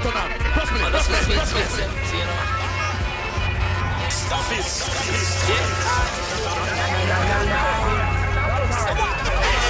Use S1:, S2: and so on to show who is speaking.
S1: better now. Trust me.
S2: That's my sweet 70, you know. Stop it. Yeah.